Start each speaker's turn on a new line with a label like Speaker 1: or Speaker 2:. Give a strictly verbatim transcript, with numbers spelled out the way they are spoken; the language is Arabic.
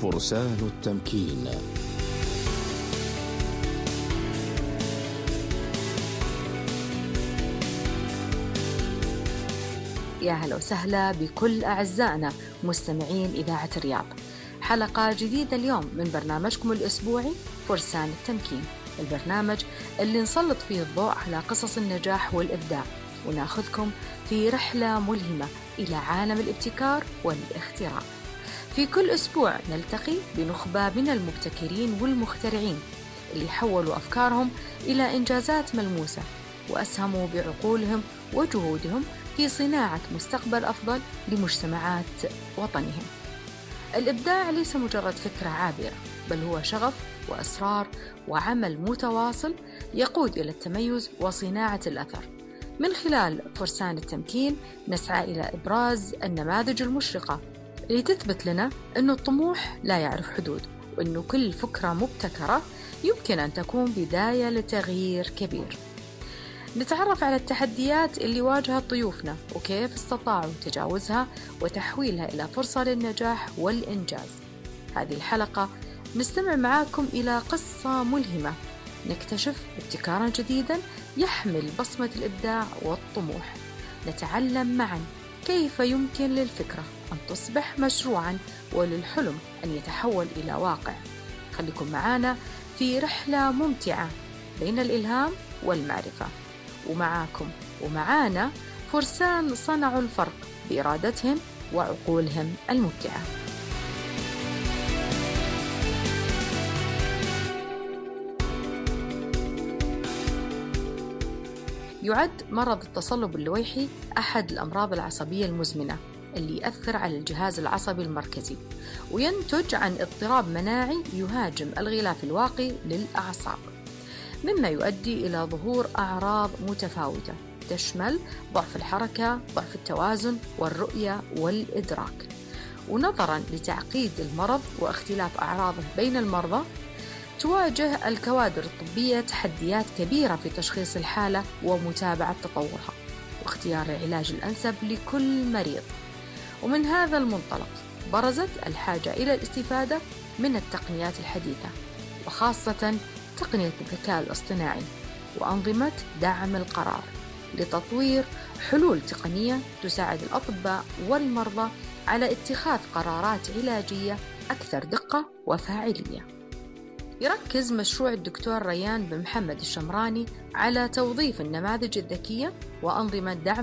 Speaker 1: فرسان التمكين.
Speaker 2: يا هلا وسهلا بكل أعزائنا مستمعين إذاعة الرياض. حلقة جديدة اليوم من برنامجكم الأسبوعي فرسان التمكين، البرنامج اللي نسلط فيه الضوء على قصص النجاح والإبداع، وناخذكم في رحلة ملهمة إلى عالم الابتكار والاختراع. في كل أسبوع نلتقي بنخبة من المبتكرين والمخترعين اللي حولوا أفكارهم إلى إنجازات ملموسة، وأسهموا بعقولهم وجهودهم في صناعة مستقبل أفضل لمجتمعات وطنهم. الإبداع ليس مجرد فكرة عابرة، بل هو شغف وأسرار وعمل متواصل يقود إلى التميز وصناعة الأثر. من خلال فرسان التمكين نسعى إلى إبراز النماذج المشرقة اللي تثبت لنا أن الطموح لا يعرف حدود، وأنه كل فكرة مبتكرة يمكن أن تكون بداية لتغيير كبير. نتعرف على التحديات اللي واجهت ضيوفنا وكيف استطاعوا تجاوزها وتحويلها إلى فرصة للنجاح والإنجاز. هذه الحلقة نستمع معاكم إلى قصة ملهمة، نكتشف ابتكارا جديدا يحمل بصمة الإبداع والطموح. نتعلم معا كيف يمكن للفكرة أن تصبح مشروعا وللحلم أن يتحول إلى واقع. خليكم معانا في رحلة ممتعة بين الإلهام والمعرفة، ومعاكم ومعانا فرسان صنعوا الفرق بإرادتهم وعقولهم المبدعة. يعد مرض التصلب اللويحي أحد الأمراض العصبية المزمنة اللي يأثر على الجهاز العصبي المركزي، وينتج عن اضطراب مناعي يهاجم الغلاف الواقي للأعصاب، مما يؤدي إلى ظهور أعراض متفاوتة تشمل ضعف الحركة، ضعف التوازن والرؤية والإدراك. ونظراً لتعقيد المرض واختلاف أعراضه بين المرضى، تواجه الكوادر الطبية تحديات كبيرة في تشخيص الحالة ومتابعة تطورها واختيار العلاج الأنسب لكل مريض. ومن هذا المنطلق برزت الحاجة إلى الاستفادة من التقنيات الحديثة، وخاصة تقنية الذكاء الاصطناعي وأنظمة دعم القرار، لتطوير حلول تقنية تساعد الأطباء والمرضى على اتخاذ قرارات علاجية أكثر دقة وفاعلية. يركز مشروع الدكتور ريان بن محمد الشمراني على توظيف النماذج الذكية وأنظمة دعم